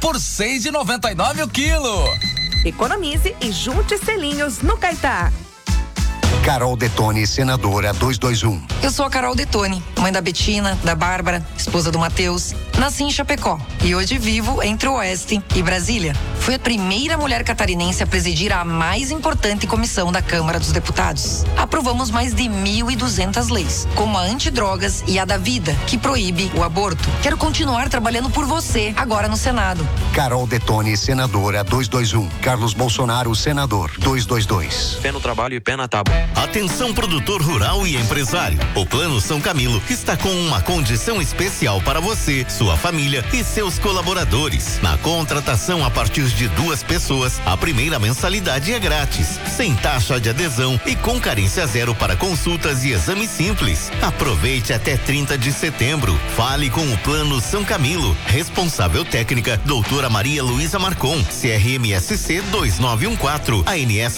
por R$ 6,99 o quilo. Economize e junte selinhos no Caetá. Carol Detone, senadora 221. Eu sou a Carol Detone, mãe da Betina, da Bárbara, esposa do Matheus. Nasci em Chapecó e hoje vivo entre o Oeste e Brasília. Fui a primeira mulher catarinense a presidir a mais importante comissão da Câmara dos Deputados. Aprovamos mais de 1.200 leis, como a antidrogas e a da vida, que proíbe o aborto. Quero continuar trabalhando por você, agora no Senado. Carol Detone, senadora 221. Carlos Bolsonaro, senador 222. Pé no trabalho e pé na tábua. Atenção, produtor rural e empresário. O Plano São Camilo está com uma condição especial para você, sua família e seus colaboradores. Na contratação a partir de 2 pessoas, a primeira mensalidade é grátis, sem taxa de adesão e com carência zero para consultas e exames simples. Aproveite até 30 de setembro. Fale com o Plano São Camilo. Responsável técnica, doutora Maria Luísa Marcon, CRMSC 2914, ANS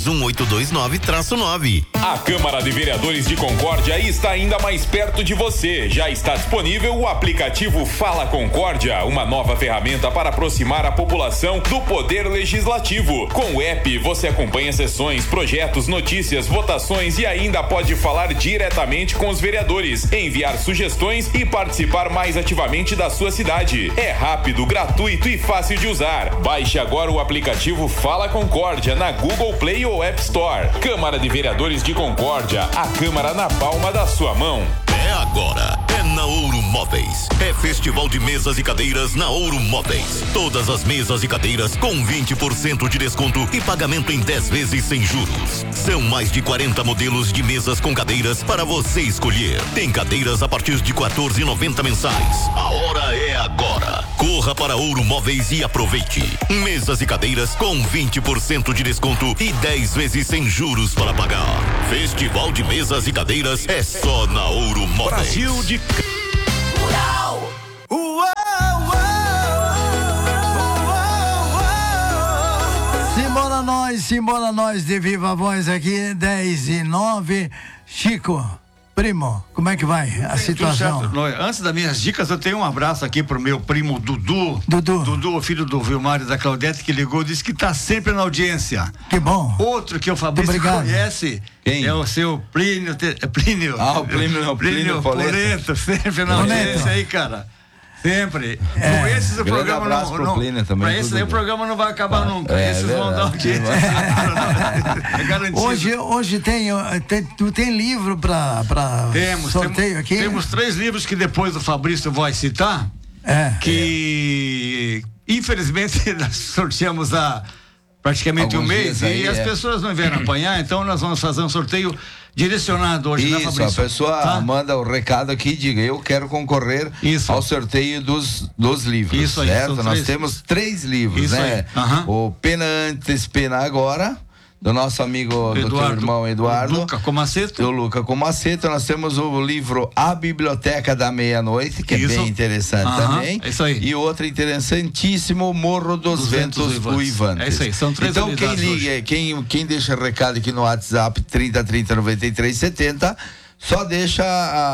31829-9. A Câmara de Vereadores de Concórdia está ainda mais perto de você. Já está disponível o aplicativo Fala Concórdia, uma nova ferramenta para aproximar a população do Poder Legislativo. Com o app, você acompanha sessões, projetos, notícias, votações e ainda pode falar diretamente com os vereadores, enviar sugestões e participar mais ativamente da sua cidade. É rápido, gratuito e fácil de usar. Baixe agora o aplicativo Fala Concórdia na Google Play ou App Store. Câmara de Vereadores de Concórdia, a Câmara na palma da sua mão. É agora, é na Ouro Móveis. É festival de mesas e cadeiras na Ouro Móveis. Todas as mesas e cadeiras com 20% de desconto e pagamento em 10 vezes sem juros. São mais de 40 modelos de mesas com cadeiras para você escolher. Tem cadeiras a partir de R$ 14,90 mensais. A hora é agora. Corra para Ouro Móveis e aproveite. Mesas e cadeiras com 20% de desconto e 10 vezes sem juros para pagar. Festival de mesas e cadeiras é só na Ouro Móveis. Brasil de Rural. Simbora nós de Viva Voz aqui, 10:09. Chico, primo, como é que vai a situação? Antes das minhas dicas, eu tenho um abraço aqui pro meu primo Dudu. Dudu, filho do Vilmar e da Claudete, que ligou, disse que tá sempre na audiência. Que bom. Outro que o Fabrício conhece. Quem? É o seu Plínio. O Plínio Poleto, sempre na audiência aí, cara. Sempre. Com esses o programa não. Pra esse aí o programa não vai acabar nunca. Esses vão dar audiência. É garantido. Hoje tu tem livro pra sorteio aqui? Temos 3 livros que depois o Fabrício vai citar. Que infelizmente nós sorteamos há praticamente um mês e as pessoas não vieram apanhar, então nós vamos fazer um sorteio direcionado hoje, né, Fabrício? Isso, a pessoa manda o recado aqui e diga, eu quero concorrer ao sorteio dos livros, isso aí, certo? Nós temos 3 livros, isso né? O Pena Antes, Pena Agora, do nosso amigo, do teu irmão Eduardo. Luca Comaceto. Do Luca Comaceto. Nós temos o livro A Biblioteca da Meia-Noite, que é bem interessante também. É isso aí. E outro interessantíssimo, Morro dos Ventos Uivantes. É isso aí, são 3 então quem liga, quem deixa recado aqui no WhatsApp 3030 93 70, só deixa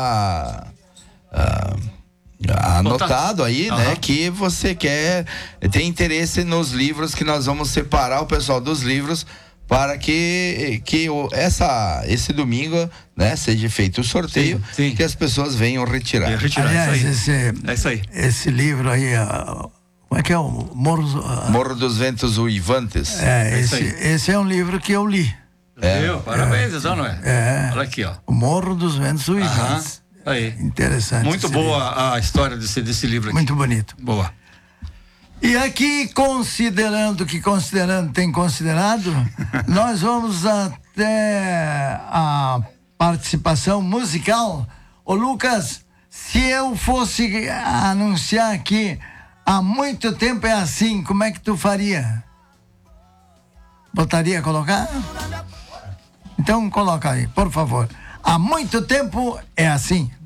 anotado aí, né, que você tem interesse nos livros, que nós vamos separar o pessoal dos livros para que esse domingo, né, seja feito o sorteio, que as pessoas venham retirar. Aliás, é isso aí. Esse livro aí, como é que é o Morro dos Ventos Uivantes. Esse é um livro que eu li. Parabéns, então, não é? Olha aqui, ó. O Morro dos Ventos Uivantes. Aí. Interessante. Muito boa a história desse livro aqui. Muito bonito. Boa. E aqui, considerando tem considerado, nós vamos até a participação musical. Ô Lucas, se eu fosse anunciar aqui, há muito tempo é assim, como é que tu faria? Botaria a colocar? Então coloca aí, por favor. Há muito tempo é assim.